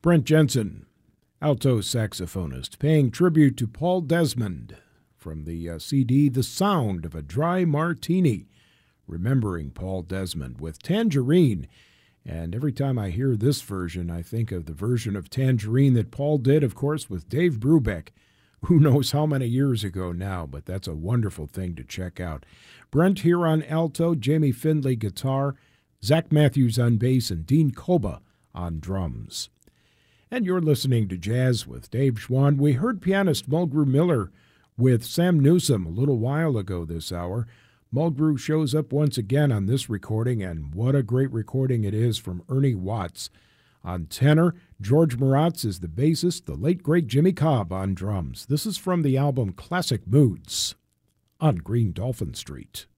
Brent Jensen, alto saxophonist, paying tribute to Paul Desmond from the CD The Sound of a Dry Martini, remembering Paul Desmond with Tangerine. And every time I hear this version, I think of the version of Tangerine that Paul did, of course, with Dave Brubeck. Who knows how many years ago now, but that's a wonderful thing to check out. Brent here on alto, Jamie Findlay guitar, Zach Matthews on bass, and Dean Koba on drums. And you're listening to Jazz with Dave Schwann. We heard pianist Mulgrew Miller with Sam Newsom a little while ago this hour. Mulgrew shows up once again on this recording, and what a great recording it is from Ernie Watts. On tenor, George Maratz is the bassist, the late great Jimmy Cobb on drums. This is from the album Classic Moods on Green Dolphin Street.